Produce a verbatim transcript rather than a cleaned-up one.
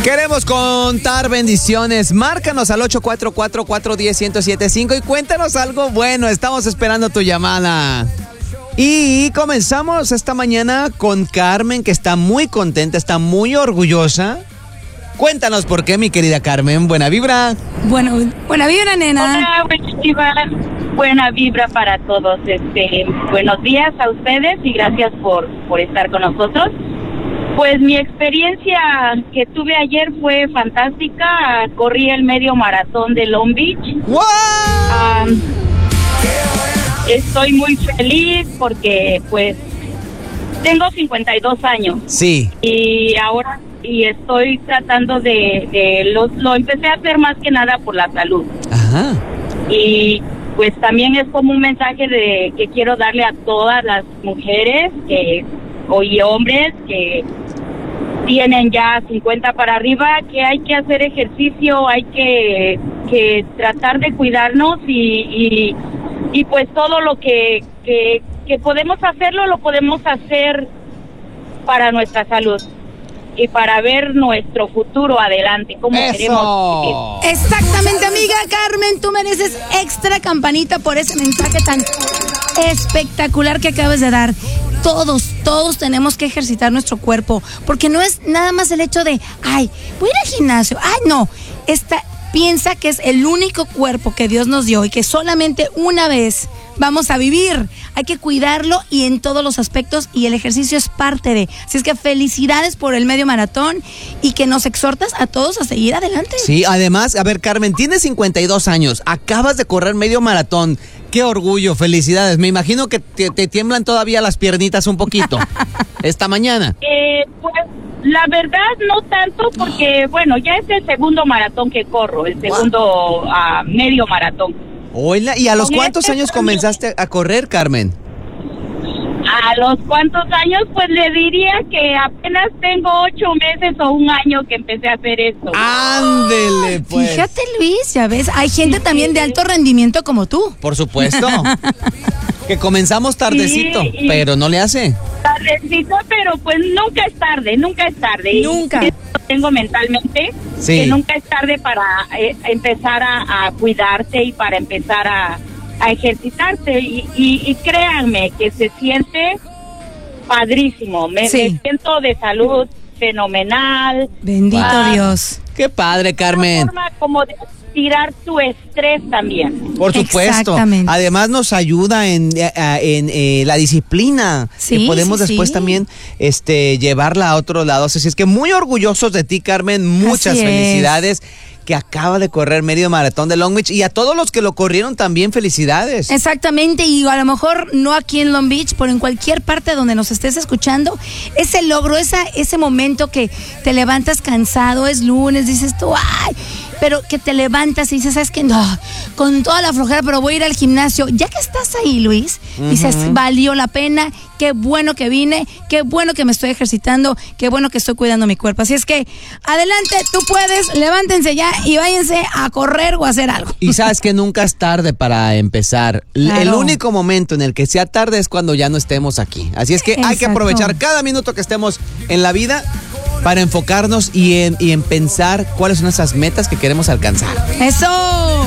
Queremos contar bendiciones. Márcanos al ocho cuatro cuatro, cuatro uno cero, uno cero siete cinco y cuéntanos algo bueno. Estamos esperando tu llamada. Y comenzamos esta mañana con Carmen, que está muy contenta, está muy orgullosa. Cuéntanos por qué, mi querida Carmen. Buena vibra. Bueno, buena vibra, nena. Hola, buena vibra, buena vibra para todos. Este, buenos días a ustedes y gracias por, por estar con nosotros. Pues mi experiencia que tuve ayer fue fantástica. Corrí el medio maratón de Long Beach. ¡Wow! Um, estoy muy feliz porque pues tengo cincuenta y dos años. Sí. Y ahora y estoy tratando de, de lo, lo empecé a hacer más que nada por la salud. Ajá. Y pues también es como un mensaje de que quiero darle a todas las mujeres que o y hombres que tienen ya cincuenta para arriba, que hay que hacer ejercicio, hay que, que tratar de cuidarnos y, y, y pues todo lo que, que, que podemos hacerlo, lo podemos hacer para nuestra salud y para ver nuestro futuro adelante, como queremos vivir. Exactamente, amiga Carmen, tú mereces extra campanita por ese mensaje tan espectacular que acabas de dar. Todos, todos tenemos que ejercitar nuestro cuerpo, porque no es nada más el hecho de, ay, voy a ir al gimnasio, ay, no, esta, piensa que es el único cuerpo que Dios nos dio y que solamente una vez vamos a vivir. Hay que cuidarlo y en todos los aspectos, y el ejercicio es parte de. Así es que felicidades por el medio maratón y que nos exhortas a todos a seguir adelante. Sí, además, a ver, Carmen, tienes cincuenta y dos años, acabas de correr medio maratón. Qué orgullo, felicidades. Me imagino que te, te tiemblan todavía las piernitas un poquito esta mañana. Eh, pues la verdad no tanto porque, bueno, ya es el segundo maratón que corro, el segundo uh, medio maratón. Hola, ¿y a los Con cuántos este años también. comenzaste a correr, Carmen? A los cuantos años, pues le diría que apenas tengo ocho meses o un año que empecé a hacer esto. Ándele, pues. Fíjate, Luis, ya ves, hay gente también de alto rendimiento como tú. Por supuesto. Que comenzamos tardecito, Sí, y- pero no le hace. Tardecito, pero pues nunca es tarde, nunca es tarde. Y Nunca. eso lo tengo mentalmente, Sí. que nunca es tarde para eh, empezar a, a cuidarte y para empezar a, a ejercitarse. Y, y, y créanme que se siente padrísimo. Me, Sí. me siento de salud fenomenal. Bendito Ah, Dios. Qué padre, Una Carmen. forma como de tirar tu estrés también. Por supuesto. Exactamente. Además nos ayuda en, eh, en eh, la disciplina. Sí, que podemos sí, después sí. también este, llevarla a otro lado. Así es que muy orgullosos de ti, Carmen. Muchas Así es. felicidades. Que acaba de correr medio maratón de Long Beach. Y a todos los que lo corrieron también felicidades. Exactamente, y a lo mejor no aquí en Long Beach, pero en cualquier parte donde nos estés escuchando, ese logro, esa, ese momento que te levantas cansado, es lunes, dices tú, ay, pero que te levantas y dices, ¿sabes qué? No, con toda la flojera, pero voy a ir al gimnasio. Ya que estás ahí, Luis, dices, valió la pena, qué bueno que vine, qué bueno que me estoy ejercitando, qué bueno que estoy cuidando mi cuerpo. Así es que, adelante, tú puedes, levántense ya y váyanse a correr o a hacer algo. Y sabes que nunca es tarde para empezar. L- El Claro. único momento en el que sea tarde es cuando ya no estemos aquí. Así es que hay que Exacto. aprovechar cada minuto que estemos en la vida para enfocarnos y en, y en pensar cuáles son esas metas que queremos alcanzar. ¡Eso!